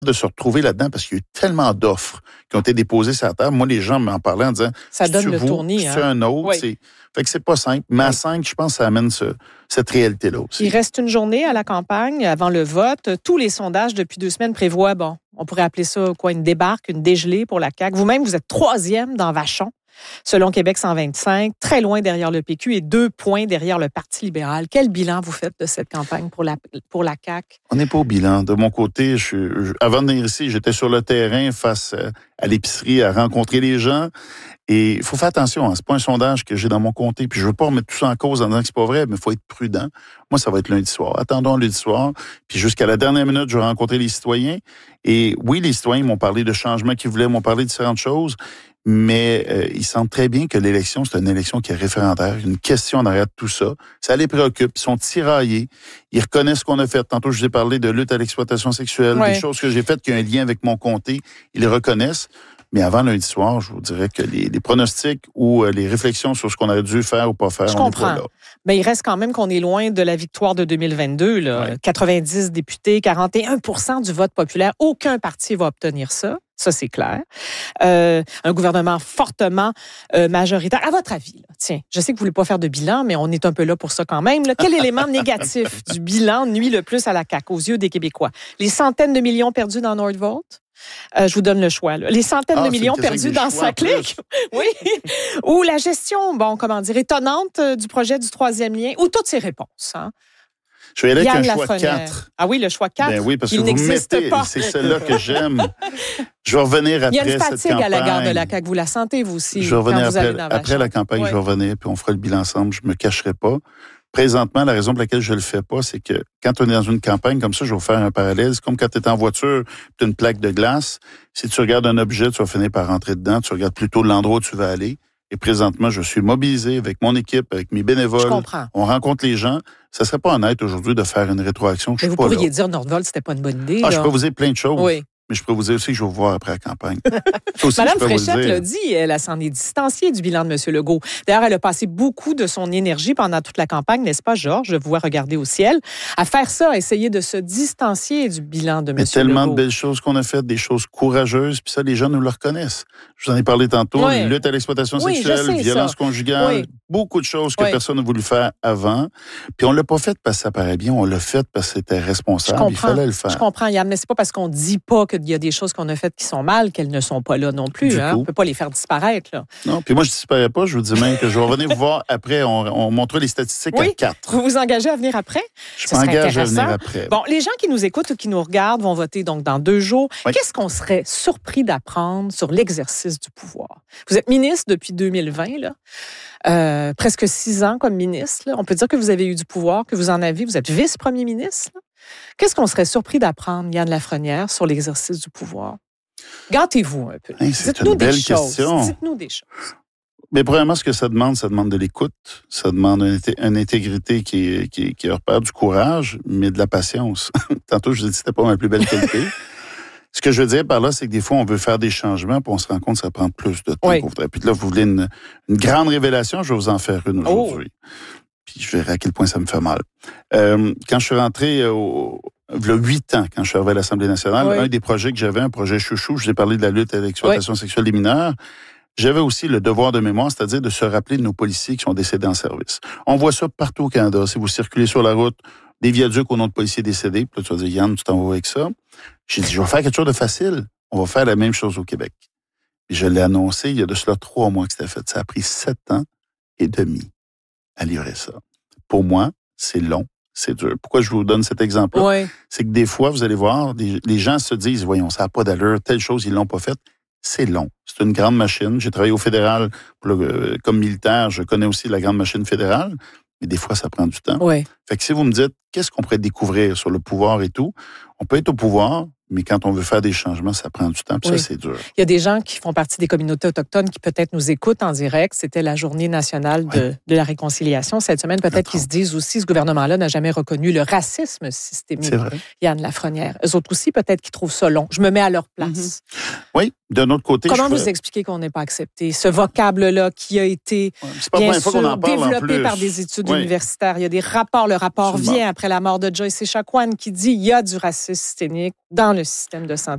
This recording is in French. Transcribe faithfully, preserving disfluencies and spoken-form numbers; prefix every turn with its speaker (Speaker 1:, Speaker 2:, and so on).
Speaker 1: de se retrouver là-dedans parce qu'il y a eu tellement d'offres qui ont été déposées sur la table. Moi, les gens m'en parlaient en disant
Speaker 2: ça donne le
Speaker 1: vous,
Speaker 2: tournis.
Speaker 1: C'est
Speaker 2: hein?
Speaker 1: un autre.
Speaker 2: Oui.
Speaker 1: C'est... Fait que c'est pas simple. Mais oui. à cinq, je pense que ça amène ce, cette réalité-là aussi.
Speaker 2: Il reste une journée à la campagne avant le vote. Tous les sondages depuis deux semaines prévoient, bon, on pourrait appeler ça quoi, une débarque, une dégelée pour la C A Q. Vous-même, vous êtes troisième dans Vachon, selon Québec cent vingt-cinq, très loin derrière le P Q et deux points derrière le Parti libéral. Quel bilan vous faites de cette campagne pour la, pour la C A Q?
Speaker 1: On n'est pas au bilan. De mon côté, je, je, avant de venir ici, j'étais sur le terrain face à l'épicerie, à rencontrer les gens. Et il faut faire attention, hein, c'est pas un sondage que j'ai dans mon comté, puis je veux pas remettre tout ça en cause en disant que c'est pas vrai, mais il faut être prudent. Moi, ça va être lundi soir. Attendons lundi soir, puis jusqu'à la dernière minute, je vais rencontrer les citoyens. Et oui, les citoyens m'ont parlé de changements qu'ils voulaient, m'ont parlé de différentes choses, mais euh, ils sentent très bien que l'élection, c'est une élection qui est référendaire, une question en arrière de tout ça. Ça les préoccupe, ils sont tiraillés, ils reconnaissent ce qu'on a fait. Tantôt, je vous ai parlé de lutte à l'exploitation sexuelle, ouais. des choses que j'ai faites qui ont un lien avec mon comté, ils les reconnaissent. Mais avant lundi soir, je vous dirais que les, les pronostics ou les réflexions sur ce qu'on aurait dû faire ou pas faire,
Speaker 2: je
Speaker 1: on
Speaker 2: comprends.
Speaker 1: n'est pas là.
Speaker 2: Mais il reste quand même qu'on est loin de la victoire de deux mille vingt-deux. Là. Ouais. quatre-vingt-dix députés, quarante et un pour cent du vote populaire. Aucun parti va obtenir ça. Ça, c'est clair. Euh, un gouvernement fortement euh, majoritaire. À votre avis, là, tiens, je sais que vous ne voulez pas faire de bilan, mais on est un peu là pour ça quand même. Là. Quel élément négatif du bilan nuit le plus à la C A Q aux yeux des Québécois? Les centaines de millions perdus dans Nordvolt? Euh, je vous donne le choix. Là. Les centaines ah, de millions perdus dans Saclic. Oui. Ou la gestion, bon, comment dire, étonnante euh, du projet du troisième lien, ou toutes ces réponses. Hein.
Speaker 1: Je vais aller avec un choix quatre.
Speaker 2: Ah oui, le choix quatre.
Speaker 1: Ben oui, parce que
Speaker 2: il
Speaker 1: vous mettez, pas. C'est celle-là que j'aime. Je vais revenir après cette campagne.
Speaker 2: Il y a une fatigue à la gare de la C A Q. Vous la sentez, vous aussi?
Speaker 1: Je vais revenir
Speaker 2: quand vous
Speaker 1: après, après la campagne, ouais. je vais revenir, puis on fera le bilan ensemble. Je ne me cacherai pas. Présentement, la raison pour laquelle je le fais pas, c'est que quand on est dans une campagne comme ça, je vais vous faire un parallèle. C'est comme quand tu es en voiture, tu as une plaque de glace. Si tu regardes un objet, tu vas finir par rentrer dedans. Tu regardes plutôt l'endroit où tu vas aller. Et présentement, je suis mobilisé avec mon équipe, avec mes bénévoles.
Speaker 2: Je comprends.
Speaker 1: On rencontre les gens. Ça serait pas honnête aujourd'hui de faire une rétroaction. Je
Speaker 2: Mais
Speaker 1: suis
Speaker 2: vous
Speaker 1: pas
Speaker 2: pourriez
Speaker 1: là.
Speaker 2: dire Nordvolt, c'était pas une bonne idée.
Speaker 1: Ah,
Speaker 2: là.
Speaker 1: je peux vous dire plein de choses.
Speaker 2: Oui.
Speaker 1: Mais je peux vous dire aussi que je vais vous voir après la campagne. Aussi,
Speaker 2: Madame Fréchette l'a dit, elle s'en est distanciée du bilan de M. Legault. D'ailleurs, elle a passé beaucoup de son énergie pendant toute la campagne, n'est-ce pas, Georges? Je vous vois regarder au ciel. À faire ça, à essayer de se distancier du bilan de M. Legault.
Speaker 1: Il y a tellement de belles choses qu'on a faites, des choses courageuses, puis ça, les gens nous le reconnaissent. Je vous en ai parlé tantôt,
Speaker 2: oui.
Speaker 1: lutte à l'exploitation
Speaker 2: oui,
Speaker 1: sexuelle, violence
Speaker 2: ça.
Speaker 1: conjugale,
Speaker 2: oui.
Speaker 1: beaucoup de choses que
Speaker 2: oui.
Speaker 1: personne n'a voulu faire avant. Puis on l'a pas fait parce que ça paraît bien, on l'a fait parce que c'était responsable, il fallait le faire.
Speaker 2: Je comprends, Yann, mais c'est pas parce qu'on dit pas qu'il y a des choses qu'on a faites qui sont mal qu'elles ne sont pas là non plus. Hein? On peut pas les faire disparaître. Là.
Speaker 1: Non, puis moi, je disparais pas. Je vous dis même que je vais revenir vous voir après. On, on montrera les statistiques
Speaker 2: oui.
Speaker 1: à quatre.
Speaker 2: Vous vous engagez à venir après?
Speaker 1: Je m'engage à venir après.
Speaker 2: Bon, les gens qui nous écoutent ou qui nous regardent vont voter donc dans deux jours. Oui. Qu'est-ce qu'on serait surpris d'apprendre sur l'exercice du pouvoir? Vous êtes ministre depuis deux mille vingt, là. Euh, presque six ans comme ministre. Là. On peut dire que vous avez eu du pouvoir, que vous en avez. Vous êtes vice-premier ministre. Là. Qu'est-ce qu'on serait surpris d'apprendre, Yann Lafrenière, sur l'exercice du pouvoir? Gâtez-vous un peu.
Speaker 1: Hey, c'est Dites-nous une belle
Speaker 2: des
Speaker 1: question.
Speaker 2: choses. Dites-nous des choses.
Speaker 1: Mais premièrement, ce que ça demande, ça demande de l'écoute. Ça demande une, une intégrité qui est, qui, qui repère du courage, mais de la patience. Tantôt, je vous ai dit que c'était pas ma plus belle qualité. Ce que je veux dire par là, c'est que des fois, on veut faire des changements, puis on se rend compte que ça prend plus de temps.
Speaker 2: Oui.
Speaker 1: Puis là, vous voulez une, une grande révélation, je vais vous en faire une aujourd'hui. Oh. Puis je verrai à quel point ça me fait mal. Euh, quand je suis rentré au... Il y a huit ans, quand je suis arrivé à l'Assemblée nationale, oui. un des projets que j'avais, un projet chouchou, je vous ai parlé de la lutte à l'exploitation oui. sexuelle des mineurs, j'avais aussi le devoir de mémoire, c'est-à-dire de se rappeler de nos policiers qui sont décédés en service. On voit ça partout au Canada. Si vous circulez sur la route, des viaducs au nom de policiers décédés, puis là, tu vas dire, Yann, tu t'en vas avec ça. J'ai dit, je vais faire quelque chose de facile. On va faire la même chose au Québec. Et je l'ai annoncé il y a de cela trois mois que c'était fait. Ça a pris sept ans et demi à livrer ça. Pour moi, c'est long. C'est dur. Pourquoi je vous donne cet exemple-là?
Speaker 2: Oui.
Speaker 1: C'est que des fois, vous allez voir, des, les gens se disent, voyons, ça n'a pas d'allure, telle chose, ils l'ont pas faite. C'est long. C'est une grande machine. J'ai travaillé au fédéral pour le, comme militaire. Je connais aussi la grande machine fédérale. Mais des fois, ça prend du temps.
Speaker 2: Oui.
Speaker 1: Fait que si vous me dites, qu'est-ce qu'on pourrait découvrir sur le pouvoir et tout, on peut être au pouvoir, mais quand on veut faire des changements, ça prend du temps, puis oui. ça, c'est dur.
Speaker 2: Il y a des gens qui font partie des communautés autochtones qui peut-être nous écoutent en direct. C'était la journée nationale de, oui. de la réconciliation. Cette semaine, peut-être qu'ils se disent aussi, ce gouvernement-là n'a jamais reconnu le racisme systémique.
Speaker 1: C'est vrai.
Speaker 2: Yann Lafrenière. Eux autres aussi, peut-être qu'ils trouvent ça long. Je me mets à leur place.
Speaker 1: Mm-hmm. Oui, d'un autre côté...
Speaker 2: Comment
Speaker 1: je
Speaker 2: vous
Speaker 1: ferais...
Speaker 2: expliquez qu'on n'ait pas accepté ce vocable-là qui a été,
Speaker 1: ouais, c'est pas
Speaker 2: bien
Speaker 1: sûr, qu'on en parle
Speaker 2: développé par des études
Speaker 1: oui.
Speaker 2: universitaires? Il y a des rapports. Le rapport
Speaker 1: Absolument.
Speaker 2: vient après la mort de Joyce Echaquan qui dit qu'il y a du racisme systémique dans le système de santé